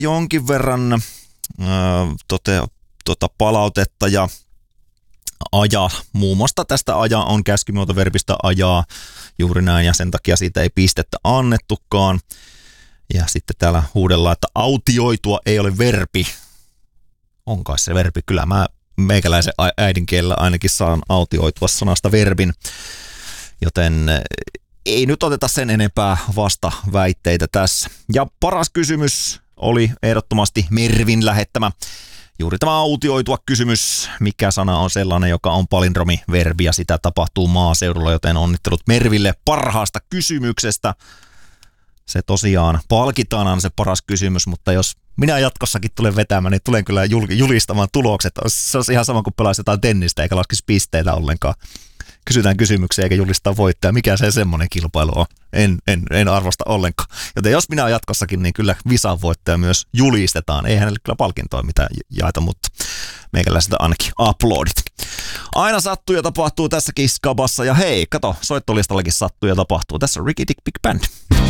jonkin verran palautetta ja aja. Muun muassa tästä aja on käskymuotoverbistä ajaa juuri näin ja sen takia siitä ei pistettä annettukaan. Ja sitten täällä huudellaan, että autioitua ei ole verbi. On kai se verbi. Kyllä mä meikäläisen äidinkielellä ainakin saan autioitua sanasta verbin. Joten ei nyt oteta sen enempää vasta väitteitä tässä. Ja paras kysymys oli ehdottomasti Mervin lähettämä. Juuri tämä autioitua kysymys, mikä sana on sellainen, joka on palindromiverbi ja sitä tapahtuu maaseudulla, joten onnittelut Merville parhaasta kysymyksestä. Se tosiaan palkitaan se paras kysymys, mutta jos minä jatkossakin tulen vetämään, niin tulen kyllä julistamaan tulokset. Se on ihan sama kuin pelaisi jotain tennistä eikä laskisi pisteitä ollenkaan. Kysytään kysymyksiä eikä julistaa voittaja. Mikä se semmoinen kilpailu on? En arvosta ollenkaan. Joten jos minä jatkossakin, niin kyllä visan voittaja myös julistetaan. Ei hänelle kyllä palkintoa mitään jaeta, mutta meikäläiseltä ainakin uploadit. Aina sattuu ja tapahtuu tässäkin skabassa. Ja hei, kato, soittolistallakin sattuu ja tapahtuu. Tässä on Ricky Dick Big Band.